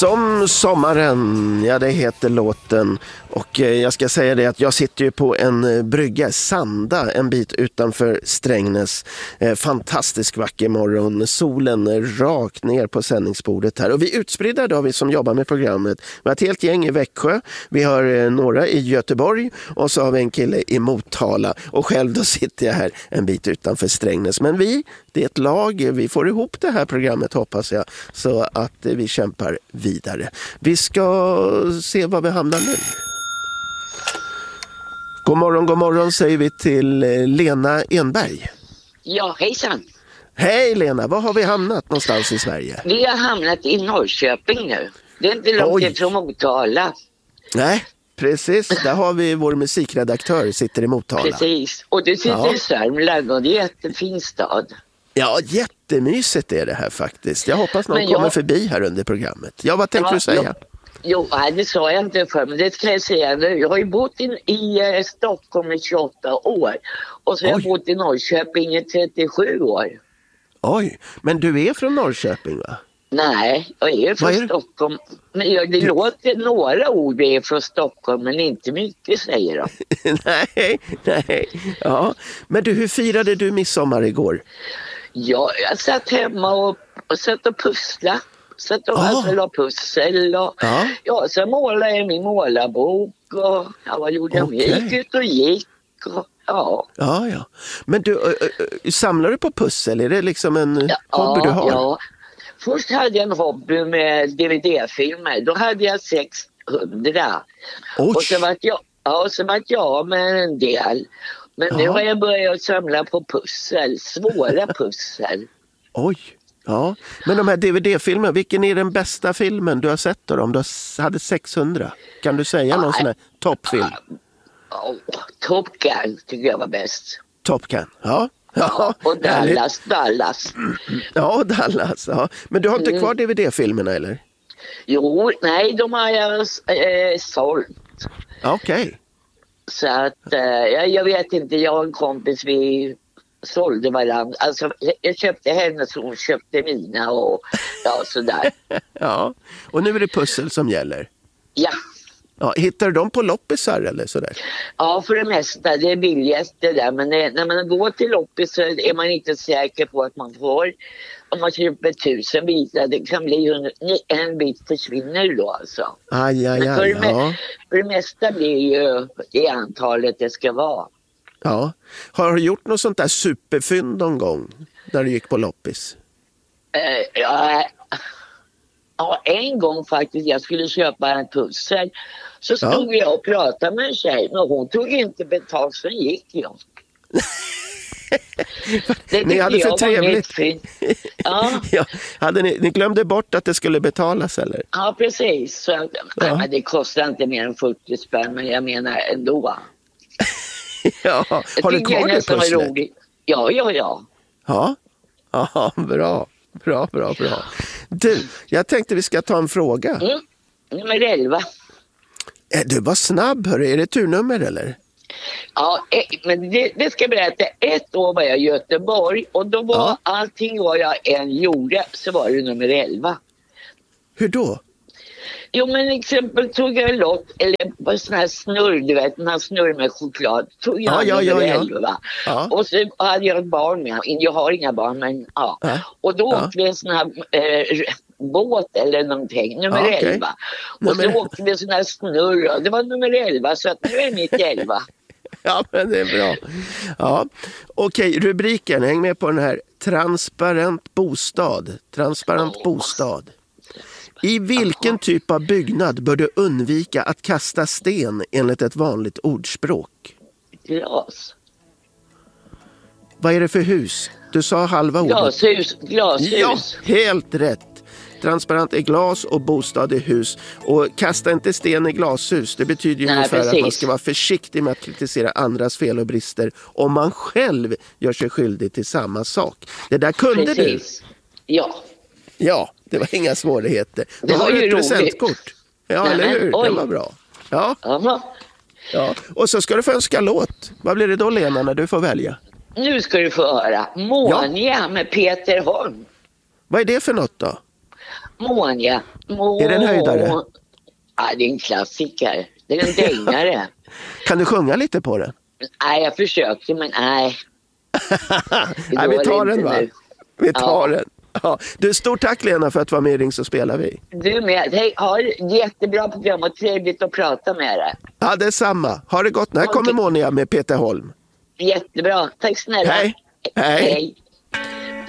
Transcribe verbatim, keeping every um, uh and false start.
Som sommaren, ja det heter låten. Och jag ska säga det att jag sitter ju på en brygga, Sanda, en bit utanför Strängnäs. Eh, fantastisk vacker morgon, solen rakt ner på sändningsbordet här. Och vi är utspridda då, vi som jobbar med programmet. Vi har ett helt gäng i Växjö, vi har eh, några i Göteborg och så har vi en kille i Motala. Och själv då sitter jag här en bit utanför Strängnäs. Men vi, det är ett lag, vi får ihop det här programmet hoppas jag. Så att eh, vi kämpar vidare. Vi ska se var vi hamnar nu. God morgon, god morgon säger vi till Lena Enberg. Ja, hejsan. Hej Lena, var har vi hamnat någonstans i Sverige? Vi har hamnat i Norrköping nu. Det är inte långt ifrån Motala. Nej, precis. Där har vi vår musikredaktör, sitter i Motala. Precis, och du sitter ja. i Sörmland och det är en jättefin stad. Ja, jättemysigt är det här faktiskt. Jag hoppas någon jag... kommer förbi här under programmet. Ja, vad tänkte ja, du säga? Ja. Jo, det sa jag inte för, men det ska jag säga nu. Jag har ju bott i, i Stockholm i tjugoåtta år. Och så har jag bott i Norrköping i trettiosju år. Oj, men du är från Norrköping va? Nej, jag är från är Stockholm. Men jag, det du... låter några ord är från Stockholm, men inte mycket säger de. nej, nej. Ja. Men du, hur firade du midsommar igår? Ja, jag satt hemma och, och satt och pusslade. Så att de oh. alltså la pussel och ja. ja, så målade jag min målarbok och ja, vad gjorde jag? Okay. Jag gick ut och gick och ja. Ja, ja. Men du, äh, äh, samlar du på pussel? Är det liksom en ja, hobby du har? Ja, först hade jag en hobby med D V D-filmer. Då hade jag sexhundra. Oj. Och så var jag, ja, så var jag med en del. Men ja. nu har jag börjat samla på pussel, svåra pussel. Oj. Ja, men de här D V D-filmerna, vilken är den bästa filmen du har sett då? Om du hade sexhundra, kan du säga någon sån här toppfilm? Oh, Top Gun tycker jag var bäst. Top Gun, ja. Ja, och Dallas, Dallas. Ja, Dallas, ja. Men du har inte kvar D V D-filmerna eller? Jo, nej, de har jag eh, sålt. Okej. Okay. Så att, eh, jag, jag vet inte, jag och en kompis, vi... sålde varandra. Alltså, jag köpte hennes och hon köpte mina och ja, sådär. Ja, och nu är det pussel som gäller. Ja. Ja, hittar du dem på loppisar eller sådär? Ja, för det mesta. Det är billigast det där. Men det, när man går till loppis så är man inte säker på att man får. Om man köper tusen bitar, det kan bli en, en bit försvinner då alltså. Aj, aj, aj, för, ja. det, för det mesta blir ju det antalet det ska vara. Ja. Har du gjort något sånt där superfynd någon gång när du gick på loppis? Uh, ja, ja, en gång faktiskt. Jag skulle köpa en pussel. Så stod ja. jag och pratade med en tjej. Men hon tog inte betalt, så gick jag. Ni hade för trevligt. Ja. Ja, hade ni, ni glömde bort att det skulle betalas eller? Ja, precis. Så, ja. Nej, men det kostar inte mer än fyrtio spänn, men jag menar ändå. Ja, har du kvar det pusslet? Ja, ja, ja. Ja, ja, bra, bra, bra, bra. Du, jag tänkte vi ska ta en fråga. Mm. Nummer elva. Du var snabb, hörru. Är det turnummer eller? Ja, men det, det ska jag berätta. Ett år var jag i Göteborg och då var ja. allting vad jag än gjorde så var det nummer elva. Hur då? Jo, men exempel tog jag en lott, eller sån här snurr, du vet, den här snurr med choklad. Tog jag ja, ja, ja, elva. Ja. Och så hade jag ett barn med. Jag har inga barn, men ja. ja. Och då ja. åkte vi en sån här eh, båt eller någonting, nummer ja, okay. elva. Och nummer... så åkte vi en sån här snurr, det var nummer elva, så att nu är mitt elva. Ja, men det är bra. Ja. Okej, rubriken, häng med på den här. Transparent bostad. Transparent oh. bostad. I vilken typ av byggnad bör du undvika att kasta sten enligt ett vanligt ordspråk? Glas. Vad är det för hus? Du sa halva ordet. Glashus. Glashus. Ja, helt rätt. Transparent är glas och bostad är hus. Och kasta inte sten i glashus. Det betyder ju Nej, ungefär precis. att man ska vara försiktig med att kritisera andras fel och brister om man själv gör sig skyldig till samma sak. Det där kunde precis. du. Ja. Ja, det var inga svårigheter. Det var ju ett presentkort. Ja, Nej, eller hur? Oj. Det var bra. Ja. Aha. Ja. Och så ska du få önska låt. Vad blir det då, Lena, när du får välja? Nu ska du få höra. Monia ja. med Peter Holm. Vad är det för något då? Monia. Må... Är det en höjdare? Ja, det är en klassiker. Det är en dängare. Kan du sjunga lite på det? Nej, jag försökte, men nej. nej vi tar den va? Nu. Vi tar ja. den. Ja. Du, stort tack Lena för att du var med i Ring så spelar vi. Du med. Hej, ha ett jättebra program och trevligt att prata med dig. Ja, det är samma. Ha det gott. Här kommer Monia med Peter Holm. Jättebra. Tack snälla. Hej. Hej. Hej.